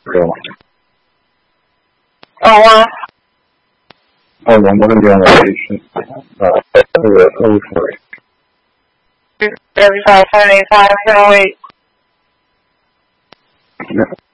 Oh, 我们的电话是sorry. 35, 75, 08.